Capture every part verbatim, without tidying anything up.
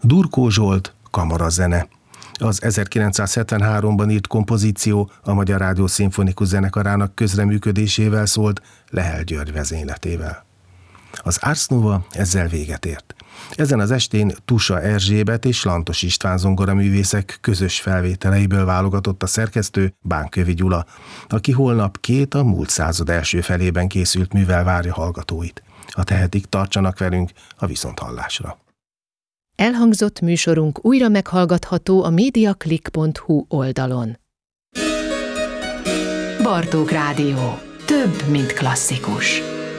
Durkó Zsolt, kamarazene. Az ezerkilencszázhetvenháromban írt kompozíció a Magyar Rádió Szimfonikus Zenekarának közreműködésével szólt Lehel György vezényletével. Az Ars Nova ezzel véget ért. Ezen az estén Tusa Erzsébet és Lantos István zongoraművészek közös felvételeiből válogatott a szerkesztő Bánkövi Gyula, aki holnap két a múlt század első felében készült művel várja hallgatóit. Ha tehetik, tartsanak velünk a viszonthallásra. Elhangzott műsorunk újra meghallgatható a mediaclick pont hu oldalon. Bartók Rádió. Több, mint klasszikus.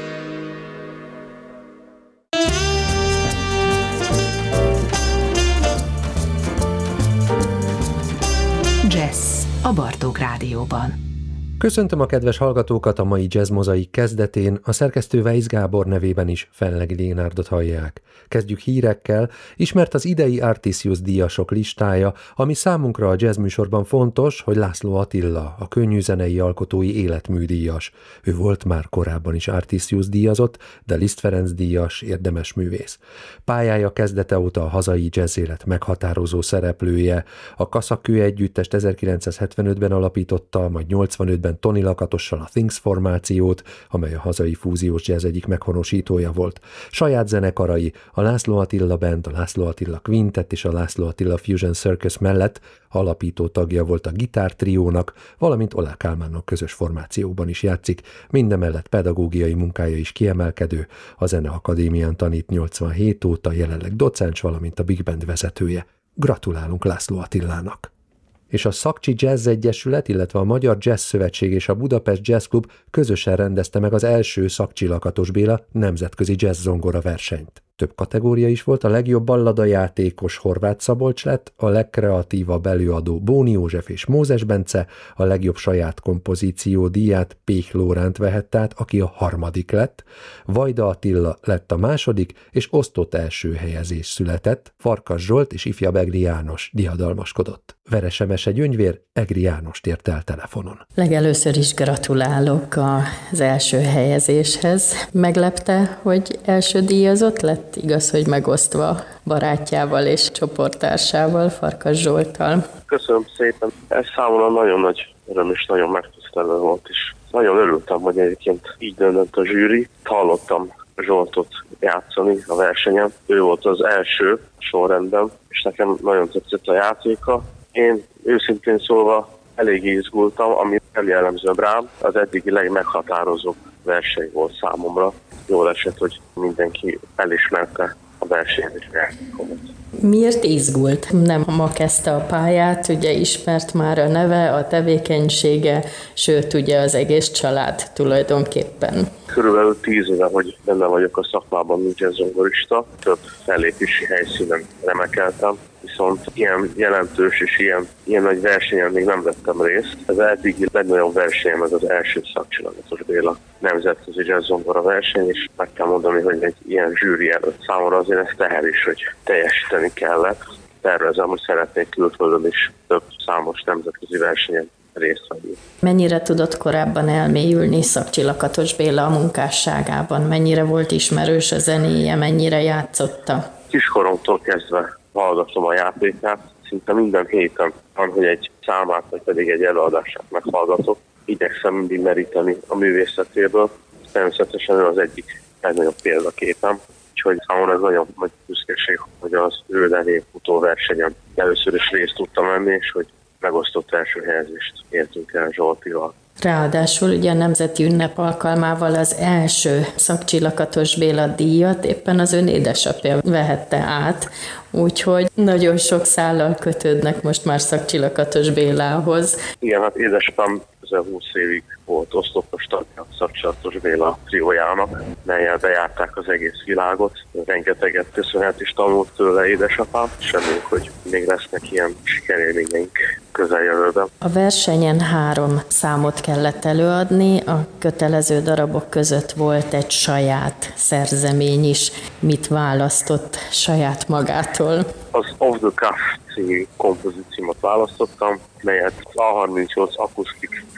Jazz a Bartók Rádióban. Köszöntöm a kedves hallgatókat a mai Jazz Mozaik kezdetén, a szerkesztő Weisz Gábor nevében is Fenlegi Lénárdot hallják. Kezdjük hírekkel, ismert az idei Artisius díjasok listája, ami számunkra a jazz műsorban fontos, hogy László Attila, a könnyűzenei alkotói életműdíjas. Ő volt már korábban is Artisius díjazott, de Liszt Ferenc díjas, érdemes művész. Pályája kezdete óta a hazai jazz élet meghatározó szereplője. A Kaszakő együttest ezerkilencszázhetvenötben alapította, majd nyolcvanötben Toni Lakatossal a Things formációt, amely a hazai fúziós jazz egyik meghonosítója volt. Saját zenekarai, a László Attila Band, a László Attila Quintet és a László Attila Fusion Circus mellett alapító tagja volt a gitártriónak, valamint Oláh Kálmánnak közös formációban is játszik, mindemellett pedagógiai munkája is kiemelkedő, a Zeneakadémián tanít nyolcvanhét óta, jelenleg docens, valamint a Big Band vezetője. Gratulálunk László Attilának! És a Szakcsi Jazz Egyesület, illetve a Magyar Jazz Szövetség és a Budapest Jazz Club közösen rendezte meg az első Szakcsi Lakatos Béla nemzetközi jazz zongora versenyt. Több kategória is volt, a legjobb balladajátékos Horváth Szabolcs lett, a legkreatívabb előadó Bóni József és Mózes Bence, a legjobb saját kompozíció díját Péh Lóránt vehette át, aki a harmadik lett, Vajda Attila lett a második, és osztott első helyezés született, Farkas Zsolt és ifjabb Egri János diadalmaskodott. Veresemese Gyöngyvér Egri Jánost ért el telefonon. Legelőször is gratulálok az első helyezéshez. Meglepte, hogy első díjazott lett? Igaz, hogy megosztva barátjával és csoporttársával, Farkas Zsolttal. Köszönöm szépen. Ez számomra nagyon nagy öröm és nagyon megtisztelő volt is. Nagyon örültem, hogy egyébként így döntött a zsűri. Hallottam Zsoltot játszani a versenyen. Ő volt az első sorrendben, és nekem nagyon tetszett a játéka. Én őszintén szólva eléggé izgultam, ami jellemzőbb rám, az eddigi legmeghatározóbb verseny volt számomra. Jól esett, hogy mindenki elismerte a versenyt és a játékomat. Miért izgult? Nem ma kezdte a pályát, ugye ismert már a neve, a tevékenysége, sőt ugye az egész család tulajdonképpen. Körülbelül tíz éve, hogy benne vagyok a szakmában, mint jazzzongorista. Több fellépési helyszínen remekeltem, viszont ilyen jelentős és ilyen, ilyen nagy versenyen még nem vettem részt. Ez eddigi legnagyobb versenyem, ez az első Szakcsi Lakatos Béla nemzetközi jazzzongora verseny, és meg kell mondani, hogy egy ilyen zsűri előtt számomra azért ez teher is, hogy teljesíteni kellett. Tervezem, hogy szeretnék külföldön is több számos nemzetközi versenyen részt venni. Mennyire tudott korábban elmélyülni Szakcsi Lakatos Béla a munkásságában? Mennyire volt ismerős a zenéje, mennyire játszotta? Kiskoromtól kezdve hallgatom a játékát, szinte minden héten van, hogy egy számát, vagy pedig egy előadását meghallgatok. Igyekszem mindig meríteni a művészetéből. Természetesen ő az egyik legnagyobb példaképem, úgyhogy számomra ez nagyon nagy büszkeség, hogy az ő nevén futó versenyen először is részt tudtam venni, és hogy megosztott első helyezést értünk el Zsoltival. Ráadásul ugye a nemzeti ünnep alkalmával az első Szakcsi Lakatos Béla díjat éppen az ön édesapja vehette át, úgyhogy nagyon sok szállal kötődnek most már Szakcsi Lakatos Bélához. Igen, hát édesapám közel húsz évig volt oszlopos tagja Szakcsi Lakatos Béla triójának, melyen bejárták az egész világot. Rengeteget köszönhet is tanult tőle édesapám, és reméljük, hogy még lesznek ilyen sikerélményeink közeljövőben. A versenyen három számot kellett előadni, a kötelező darabok között volt egy saját szerzemény is. Mit választott saját magától? Az Off the Cuff című kompozíciómat választottam, melyet a harmincnyolc akusztik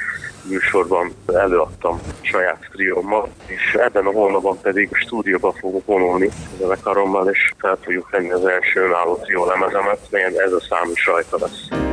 műsorban előadtam saját triómmal, és ebben a hónapban pedig stúdióba fogok vonulni a zenekarommal, és fel fogjuk venni az első önálló trió lemezemet, melyen ez a szám is rajta lesz.